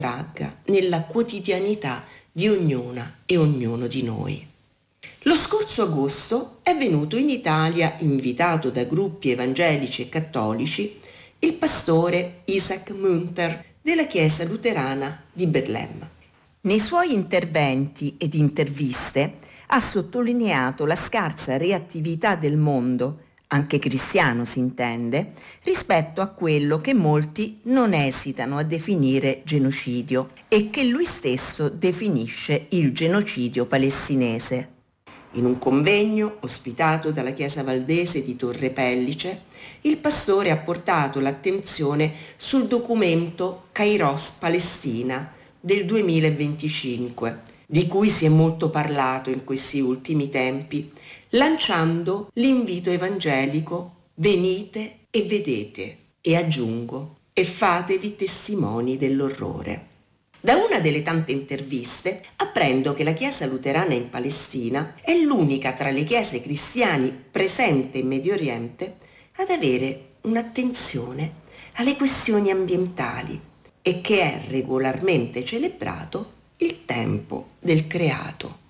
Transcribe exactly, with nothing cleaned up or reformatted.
tragga nella quotidianità di ognuna e ognuno di noi. Lo scorso agosto è venuto in Italia, invitato da gruppi evangelici e cattolici, il pastore Isaac Munter della Chiesa luterana di Betlemme. Nei suoi interventi ed interviste ha sottolineato la scarsa reattività del mondo, anche cristiano si intende, rispetto a quello che molti non esitano a definire genocidio e che lui stesso definisce il genocidio palestinese. In un convegno ospitato dalla Chiesa Valdese di Torre Pellice, il pastore ha portato l'attenzione sul documento Kairos Palestina del duemilaventicinque, di cui si è molto parlato in questi ultimi tempi, lanciando l'invito evangelico venite e vedete, e aggiungo, e fatevi testimoni dell'orrore. Da una delle tante interviste apprendo che la Chiesa luterana in Palestina è l'unica tra le chiese cristiane presente in Medio Oriente ad avere un'attenzione alle questioni ambientali e che è regolarmente celebrato il tempo del creato.